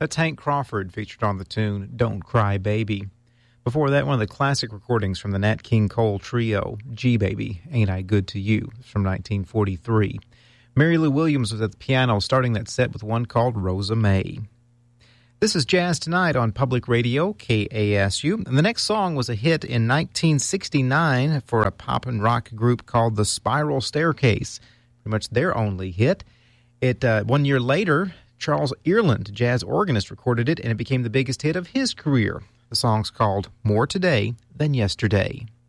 That's Hank Crawford featured on the tune Don't Cry Baby. Before that, one of the classic recordings from the Nat King Cole Trio, G-Baby, Ain't I Good to You, from 1943. Mary Lou Williams was at the piano, starting that set with one called Rosa May. This is Jazz Tonight on Public Radio, KASU, and the next song was a hit in 1969 for a pop and rock group called The Spiral Staircase, pretty much their only hit. 1 year later, Charles Earland, jazz organist, recorded it, and it became the biggest hit of his career. The song's called More Today Than Yesterday.